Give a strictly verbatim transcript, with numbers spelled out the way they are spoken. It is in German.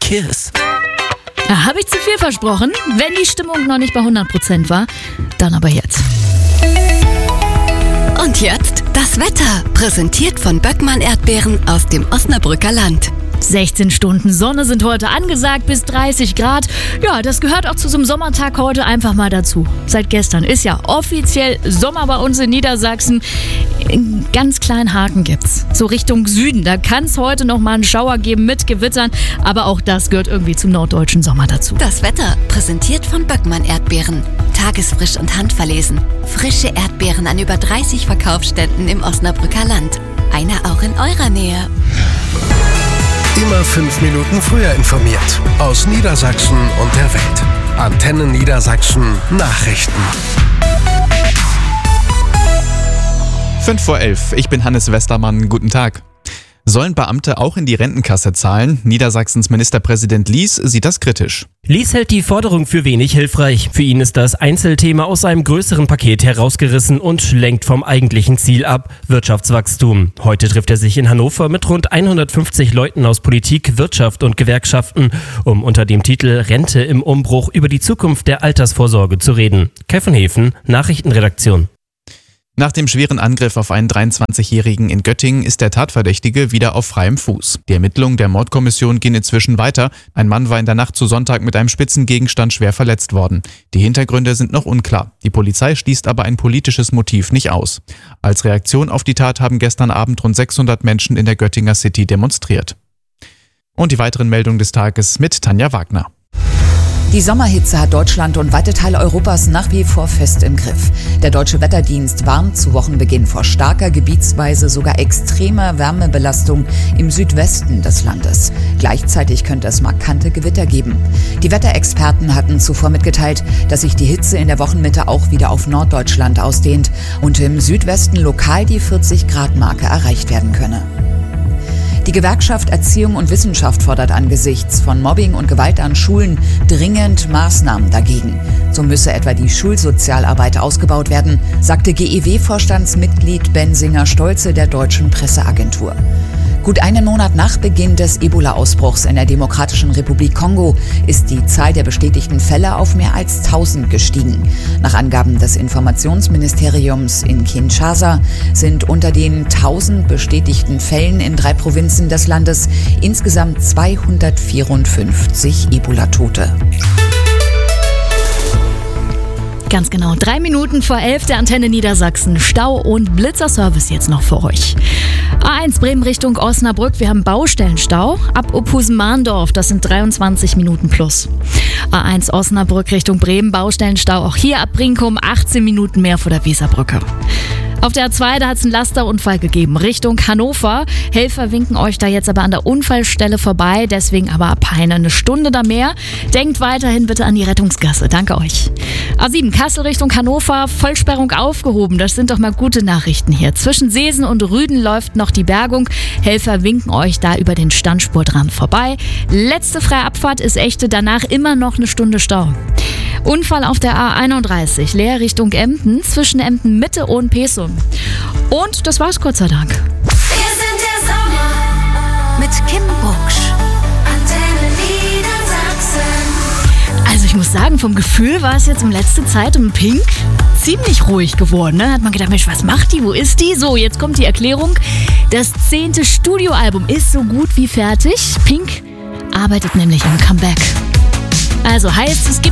Kiss. Da habe ich zu viel versprochen. Wenn die Stimmung noch nicht bei hundert Prozent war, dann aber jetzt. Und jetzt das Wetter, präsentiert von Böckmann Erdbeeren aus dem Osnabrücker Land. sechzehn Stunden Sonne sind heute angesagt, bis dreißig Grad. Ja, das gehört auch zu so einem Sommertag heute einfach mal dazu. Seit gestern ist ja offiziell Sommer bei uns in Niedersachsen. Einen ganz kleinen Haken gibt's. So Richtung Süden, da kann es heute noch mal einen Schauer geben mit Gewittern. Aber auch das gehört irgendwie zum norddeutschen Sommer dazu. Das Wetter, präsentiert von Böckmann Erdbeeren. Tagesfrisch und handverlesen. Frische Erdbeeren an über dreißig Verkaufsständen im Osnabrücker Land. Eine auch in eurer Nähe. Immer fünf Minuten früher informiert. Aus Niedersachsen und der Welt. Antenne Niedersachsen Nachrichten. fünf vor elf. Ich bin Hannes Westermann. Guten Tag. Sollen Beamte auch in die Rentenkasse zahlen? Niedersachsens Ministerpräsident Lies sieht das kritisch. Lies hält die Forderung für wenig hilfreich. Für ihn ist das Einzelthema aus einem größeren Paket herausgerissen und lenkt vom eigentlichen Ziel ab: Wirtschaftswachstum. Heute trifft er sich in Hannover mit rund hundertfünfzig Leuten aus Politik, Wirtschaft und Gewerkschaften, um unter dem Titel Rente im Umbruch über die Zukunft der Altersvorsorge zu reden. Kai von Hefen, Nachrichtenredaktion. Nach dem schweren Angriff auf einen dreiundzwanzigjährigen in Göttingen ist der Tatverdächtige wieder auf freiem Fuß. Die Ermittlungen der Mordkommission gehen inzwischen weiter. Ein Mann war in der Nacht zu Sonntag mit einem spitzen Gegenstand schwer verletzt worden. Die Hintergründe sind noch unklar. Die Polizei schließt aber ein politisches Motiv nicht aus. Als Reaktion auf die Tat haben gestern Abend rund sechshundert Menschen in der Göttinger City demonstriert. Und die weiteren Meldungen des Tages mit Tanja Wagner. Die Sommerhitze hat Deutschland und weite Teile Europas nach wie vor fest im Griff. Der Deutsche Wetterdienst warnt zu Wochenbeginn vor starker, gebietsweise sogar extremer Wärmebelastung im Südwesten des Landes. Gleichzeitig könnte es markante Gewitter geben. Die Wetterexperten hatten zuvor mitgeteilt, dass sich die Hitze in der Wochenmitte auch wieder auf Norddeutschland ausdehnt und im Südwesten lokal die vierzig Grad Marke erreicht werden könne. Die Gewerkschaft Erziehung und Wissenschaft fordert angesichts von Mobbing und Gewalt an Schulen dringend Maßnahmen dagegen. So müsse etwa die Schulsozialarbeit ausgebaut werden, sagte G E W-Vorstandsmitglied Bensinger Stolze der Deutschen Presseagentur. Gut einen Monat nach Beginn des Ebola-Ausbruchs in der Demokratischen Republik Kongo ist die Zahl der bestätigten Fälle auf mehr als tausend gestiegen. Nach Angaben des Informationsministeriums in Kinshasa sind unter den tausend bestätigten Fällen in drei Provinzen des Landes insgesamt zweihundertvierundfünfzig Ebola-Tote. Ganz genau, drei Minuten vor elf der Antenne Niedersachsen. Stau und Blitzerservice jetzt noch für euch. A eins Bremen Richtung Osnabrück, wir haben Baustellenstau ab Uphusen-Mahndorf, das sind dreiundzwanzig Minuten plus. A eins Osnabrück Richtung Bremen, Baustellenstau auch hier ab Brinkum, achtzehn Minuten mehr vor der Weserbrücke. Auf der A zwei, da hat es einen Lasterunfall gegeben, Richtung Hannover. Helfer winken euch da jetzt aber an der Unfallstelle vorbei, deswegen aber ab Peine eine Stunde da mehr. Denkt weiterhin bitte an die Rettungsgasse, danke euch. A sieben, Kassel Richtung Hannover, Vollsperrung aufgehoben, das sind doch mal gute Nachrichten hier. Zwischen Seesen und Rüden läuft noch die Bergung. Helfer winken euch da über den Standspur dran vorbei. Letzte freie Abfahrt ist echte, danach immer noch eine Stunde Stau. Unfall auf der A einunddreißig, Leer Richtung Emden, zwischen Emden Mitte und Pesum. Und das war's, Gott sei Dank. Wir sind der Sommer mit Kim Bucksch. Antenne Niedersachsen. Also ich muss sagen, vom Gefühl war es jetzt in letzter Zeit um Pink ziemlich ruhig geworden. Ne? Hat man gedacht, Mensch, was macht die? Wo ist die? So, jetzt kommt die Erklärung. Das zehnte Studioalbum ist so gut wie fertig. Pink arbeitet nämlich am Comeback. Also heißt, es gibt